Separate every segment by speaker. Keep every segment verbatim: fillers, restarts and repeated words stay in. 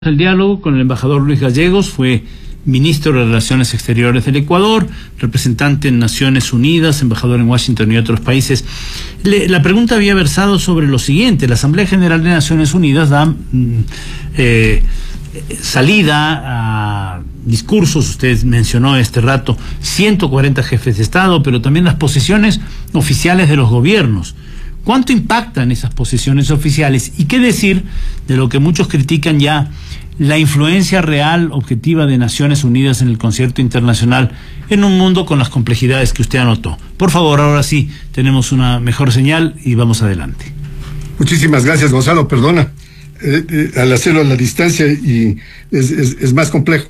Speaker 1: El diálogo con el embajador Luis Gallegos, fue ministro de Relaciones Exteriores del Ecuador, representante en Naciones Unidas, embajador en Washington y otros países. Le, la pregunta había versado sobre lo siguiente: la Asamblea General de Naciones Unidas da eh, salida a discursos, usted mencionó este rato, ciento cuarenta jefes de Estado, pero también las posiciones oficiales de los gobiernos. ¿Cuánto impactan esas posiciones oficiales? ¿Y qué decir de lo que muchos critican ya, la influencia real, objetiva de Naciones Unidas en el concierto internacional en un mundo con las complejidades que usted anotó? Por favor, ahora sí, tenemos una mejor señal y vamos adelante.
Speaker 2: Muchísimas gracias, Gonzalo. Perdona, eh, eh, al hacerlo a la distancia y es, es, es más complejo.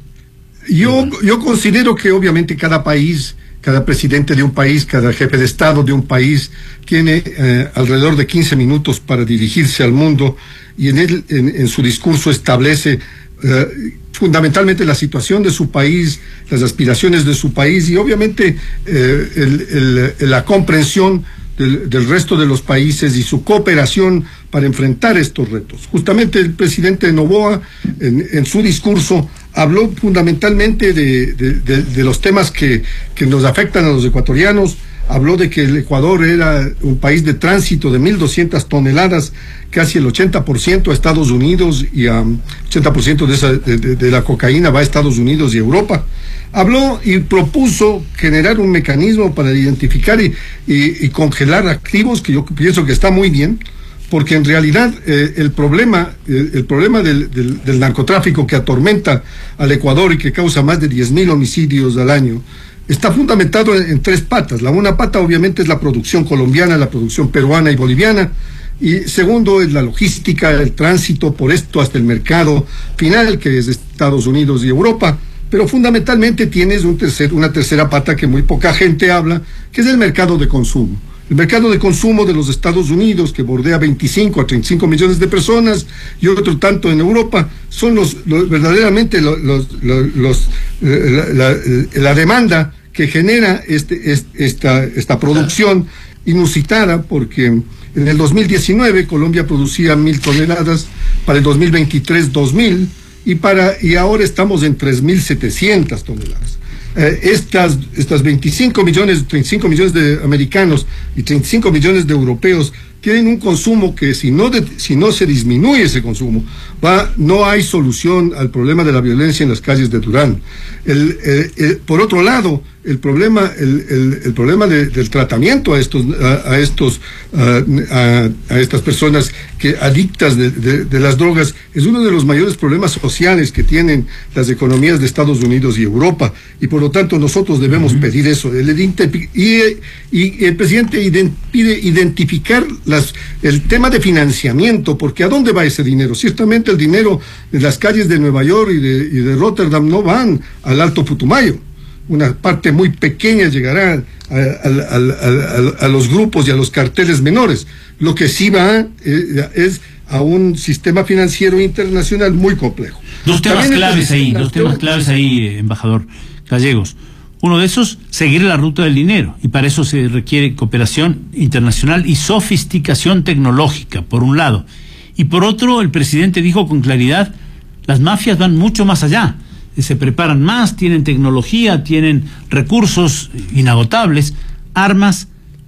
Speaker 2: Yo, yo considero que obviamente cada país, cada presidente de un país, cada jefe de Estado de un país tiene eh, alrededor de quince minutos para dirigirse al mundo, y en, él, en, en su discurso establece eh, fundamentalmente la situación de su país, las aspiraciones de su país y obviamente eh, el, el, la comprensión del, del resto de los países y su cooperación para enfrentar estos retos. Justamente el presidente Noboa en, en su discurso habló fundamentalmente de, de, de, de los temas que, que nos afectan a los ecuatorianos. Habló de que el Ecuador era un país de tránsito de mil doscientas toneladas, casi el ochenta por ciento a Estados Unidos, y a um, ochenta por ciento de, esa, de, de, de la cocaína va a Estados Unidos y Europa. Habló y propuso generar un mecanismo para identificar y, y, y congelar activos, que yo pienso que está muy bien, porque en realidad eh, el problema, eh, el problema del, del, del narcotráfico que atormenta al Ecuador y que causa más de diez mil homicidios al año, está fundamentado en, en tres patas. La una pata obviamente es la producción colombiana, la producción peruana y boliviana, y segundo es la logística, el tránsito por esto hasta el mercado final, que es Estados Unidos y Europa, pero fundamentalmente tienes un tercer, una tercera pata que muy poca gente habla, que es el mercado de consumo. El mercado de consumo de los Estados Unidos, que bordea veinticinco a treinta y cinco millones de personas, y otro tanto en Europa, son los, los verdaderamente los, los, los, los la, la, la demanda que genera este, este, esta, esta producción inusitada, porque en el dos mil diecinueve Colombia producía mil toneladas, para el dos mil veintitrés dos mil, y, para, y ahora estamos en tres mil setecientas toneladas. Eh, estas, estas veinticinco millones, treinta y cinco millones de americanos y treinta y cinco millones de europeos tienen un consumo que si no, de, si no se disminuye ese consumo, va, no hay solución al problema de la violencia en las calles de Durán. El, eh, eh, por otro lado, el problema, el, el, el problema de, del tratamiento a estos, a, a estos, a, a, a estas personas que adictas de, de, de las drogas es uno de los mayores problemas sociales que tienen las economías de Estados Unidos y Europa, y por lo tanto nosotros debemos uh-huh. pedir eso. El, y, y el presidente ident, pide identificar las, el tema de financiamiento, porque ¿a dónde va ese dinero? Ciertamente el dinero de las calles de Nueva York y de, y de Rotterdam no van al Alto Putumayo. Una parte muy pequeña llegará a, a, a, a, a los grupos y a los carteles menores. Lo que sí va eh, es a un sistema financiero internacional muy complejo.
Speaker 1: Dos temas También claves ahí, dos temas claves ahí, embajador Gallegos. Uno de esos, seguir la ruta del dinero, y para eso se requiere cooperación internacional y sofisticación tecnológica, por un lado. Y por otro, el presidente dijo con claridad, las mafias van mucho más allá. Se preparan más, tienen tecnología, tienen recursos inagotables, armas.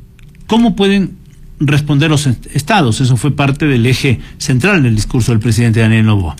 Speaker 1: ¿Cómo pueden responder los estados? Eso fue parte del eje central del discurso del presidente Daniel Noboa.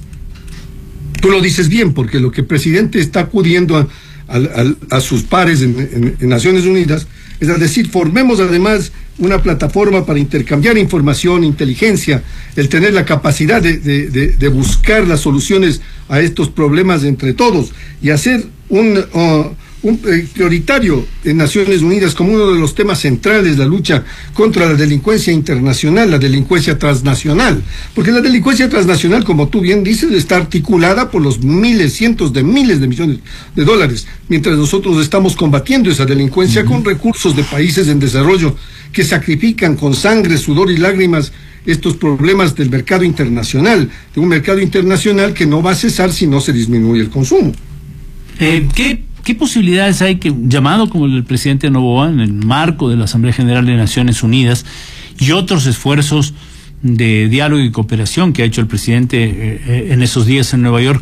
Speaker 2: Tú lo dices bien, porque lo que el presidente está acudiendo a, a, a sus pares en, en, en Naciones Unidas es a decir, formemos además una plataforma para intercambiar información, inteligencia, el tener la capacidad de, de, de, de buscar las soluciones a estos problemas entre todos, y hacer un, uh, un eh, prioritario en Naciones Unidas como uno de los temas centrales la lucha contra la delincuencia internacional, la delincuencia transnacional, porque la delincuencia transnacional, como tú bien dices, está articulada por los miles, cientos de miles de millones de dólares, mientras nosotros estamos combatiendo esa delincuencia uh-huh. con recursos de países en desarrollo que sacrifican con sangre, sudor y lágrimas estos problemas del mercado internacional, de un mercado internacional que no va a cesar si no se disminuye el consumo.
Speaker 1: Eh, ¿qué, ¿Qué posibilidades hay que un llamado como el del presidente Noboa en el marco de la Asamblea General de Naciones Unidas y otros esfuerzos de diálogo y cooperación que ha hecho el presidente eh, en esos días en Nueva York